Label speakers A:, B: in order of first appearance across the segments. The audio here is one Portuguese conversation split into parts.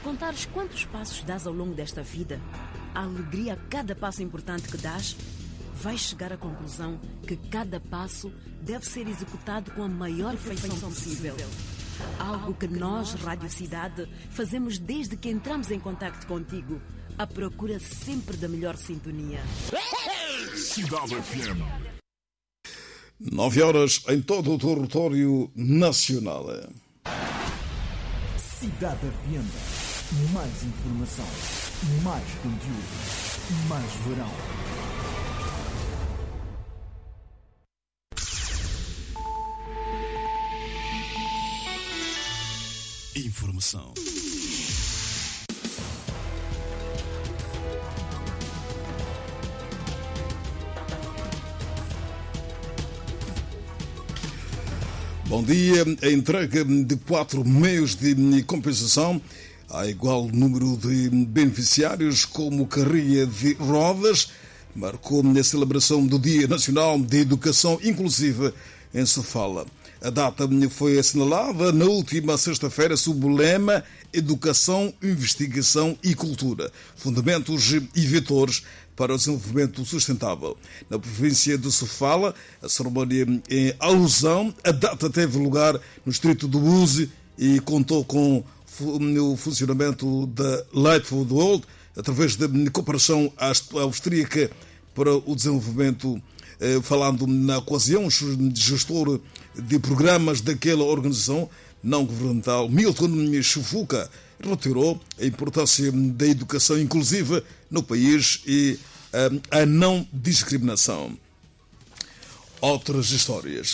A: contares quantos passos dás ao longo desta vida, a alegria a cada passo importante que dás, vais chegar à conclusão que cada passo deve ser executado com a maior perfeição possível. Algo que nós, Rádio Cidade, fazemos desde que entramos em contacto contigo, à procura sempre da melhor sintonia.
B: Cidade FM.
C: 9 horas em todo o território nacional.
D: Cidade FM. Mais informação, mais conteúdo, mais verão.
B: Informação.
C: Bom dia. A entrega de 4 meios de compensação a igual número de beneficiários como carrinha de rodas marcou a celebração do Dia Nacional de Educação Inclusiva em Sofala. A data foi assinalada na última sexta-feira sob o lema Educação, Investigação e Cultura, fundamentos e vetores para o desenvolvimento sustentável. Na província de Sofala, a cerimónia em alusão, a data teve lugar no distrito do Uzi e contou com o funcionamento da Light for the World, através da cooperação austríaca para o desenvolvimento. Falando na ocasião, o gestor de programas daquela organização não governamental, Milton Chufuca, retirou a importância da educação inclusiva no país e a não discriminação. Outras histórias.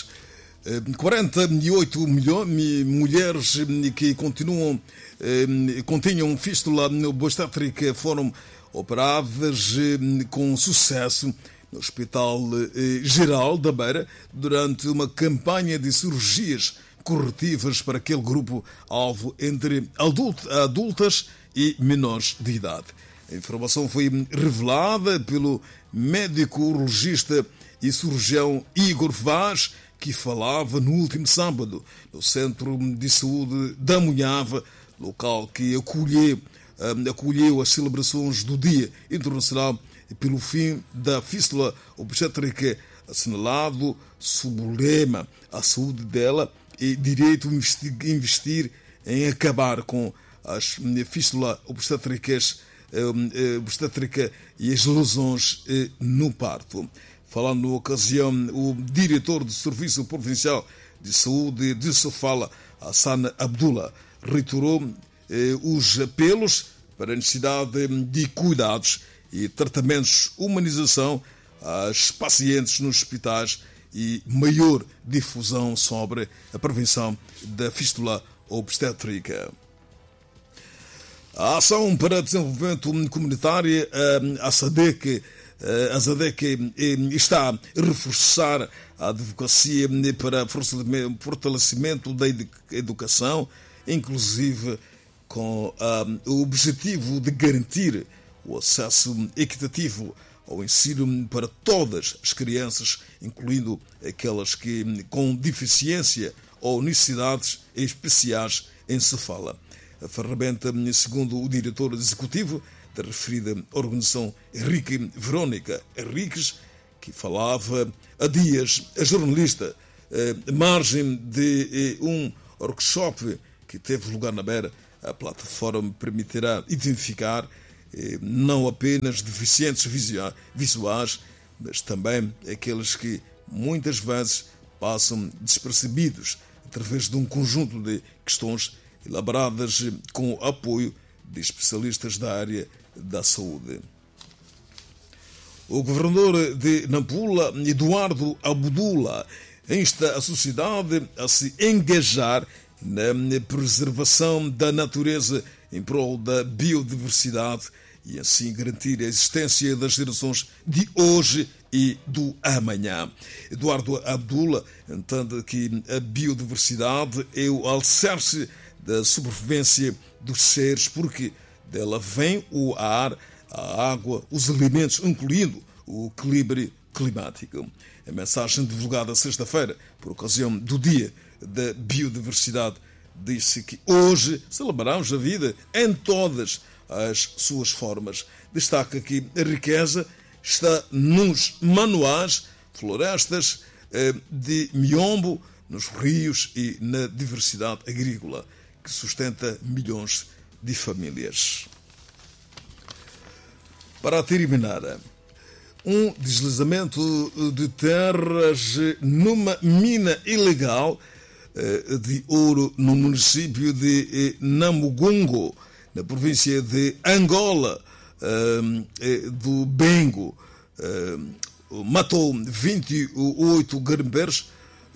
C: 48 mulheres que continham fístula obstétrica foram operadas com sucesso no Hospital Geral da Beira durante uma campanha de cirurgias corretivas para aquele grupo-alvo entre adultas e menores de idade. A informação foi revelada pelo médico urologista e cirurgião Igor Vaz, que falava no último sábado no Centro de Saúde da Munhava, local que acolheu as celebrações do Dia Internacional pelo fim da fístula obstétrica, assinalado sob o lema A saúde dela e direito a investir em acabar com as fístula obstétrica e as lesões no parto. Falando na ocasião, o diretor do Serviço Provincial de Saúde de Sofala, Hassan Abdullah, reiterou os apelos para a necessidade de cuidados e tratamentos, humanização às pacientes nos hospitais e maior difusão sobre a prevenção da fístula obstétrica. A ação para desenvolvimento comunitário, a SADEC está a reforçar a advocacia para fortalecimento da educação, inclusive com o objetivo de garantir o acesso equitativo ao ensino para todas as crianças, incluindo aquelas com deficiência ou necessidades especiais em Sofala. A ferramenta, segundo o diretor executivo da referida organização, Henrique Verónica Henriques, que falava há dias a jornalista, à margem de um workshop que teve lugar na Beira, a plataforma permitirá identificar não apenas deficientes visuais, mas também aqueles que muitas vezes passam despercebidos através de um conjunto de questões elaboradas com o apoio de especialistas da área da saúde. O governador de Nampula, Eduardo Abdullah, insta a sociedade a se engajar na preservação da natureza em prol da biodiversidade e assim garantir a existência das gerações de hoje e do amanhã. Eduardo Abdullah entende que a biodiversidade é o alicerce da sobrevivência dos seres, porque dela vem o ar, a água, os alimentos, incluindo o equilíbrio climático. A mensagem divulgada sexta-feira, por ocasião do Dia da Biodiversidade, disse que hoje celebramos a vida em todas as suas formas. Destaca que a riqueza está nos manuais, florestas de miombo, nos rios e na diversidade agrícola que sustenta milhões de famílias. Para terminar, um deslizamento de terras numa mina ilegal de ouro no município de Namugongo, na província de Angola, do Bengo, matou 28 garimpeiros,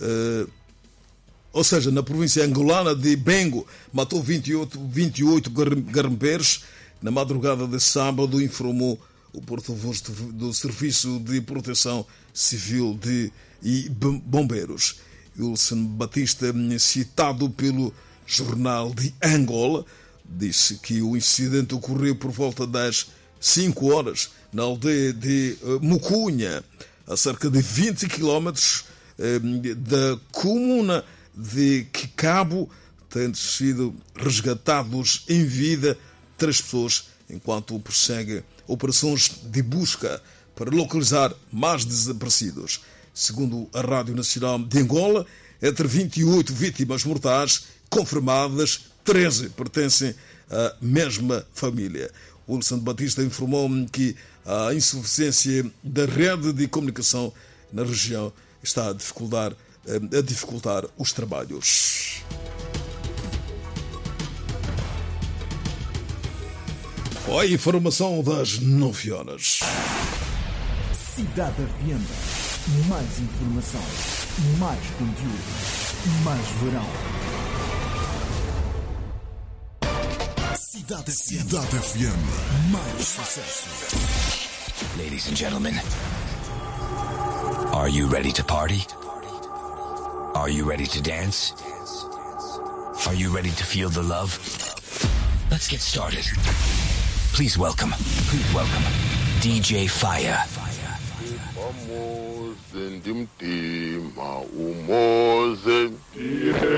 C: ou seja, na província angolana de Bengo, matou 28 garimpeiros. Na madrugada de sábado, informou o porta-voz do Serviço de Proteção Civil e Bombeiros. Wilson Batista, citado pelo Jornal de Angola, disse que o incidente ocorreu por volta das 5 horas na aldeia de Mucunha, a cerca de 20 quilómetros da comuna de Quicabo, tendo sido resgatados em vida 3 pessoas, enquanto prossegue operações de busca para localizar mais desaparecidos. Segundo a Rádio Nacional de Angola, entre 28 vítimas mortais confirmadas, 13 pertencem à mesma família. Wilson Batista informou que a insuficiência da rede de comunicação na região está a dificultar os trabalhos. Foi a informação das 9 horas.
D: Cidade FM. Mais informação, mais conteúdo, mais verão.
B: Cidade FM.
D: Mais sucesso.
E: Ladies and gentlemen, are you ready to party? Are you ready to dance? Are you ready to feel the love? Let's get started. Please welcome DJ Fire.
F: Umoze ndimdima, umoze